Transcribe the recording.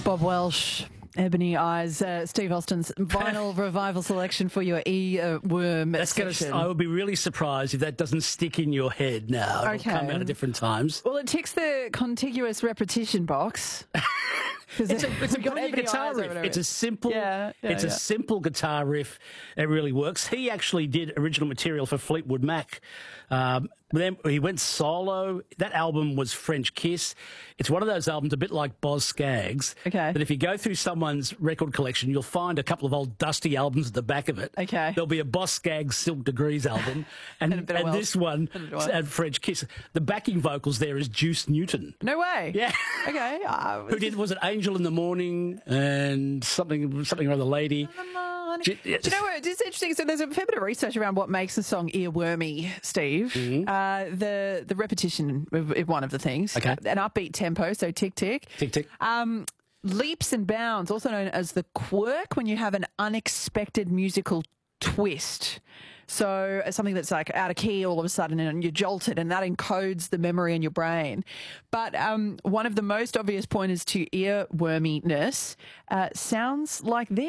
Bob Welsh, Ebony Eyes, Steve Austin's vinyl revival selection for your earworm section. I would be really surprised if that doesn't stick in your head now. It'll come out at different times. Well, it ticks the contiguous repetition box. It's a brilliant guitar riff. It's a simple, a simple guitar riff. It really works. He actually did original material for Fleetwood Mac. Then he went solo. That album was French Kiss. It's one of those albums, a bit like Boz Scaggs. Okay. That if you go through someone's record collection, you'll find a couple of old dusty albums at the back of it. Okay. There'll be a Boz Scaggs Silk Degrees album, and this one had French Kiss. The backing vocals there is Juice Newton. No way. Yeah. Okay. Who did? Was it Angel in the Morning and something or other lady? Do you know what? It's interesting. So there's a fair bit of research around what makes a song earwormy, Steve. Mm-hmm. The repetition is one of the things. Okay. An upbeat tempo, so tick tick. Tick tick. Leaps and bounds, also known as the quirk, when you have an unexpected musical twist. So something that's like out of key all of a sudden and you're jolted, and that encodes the memory in your brain. But one of the most obvious pointers to earworminess sounds like this.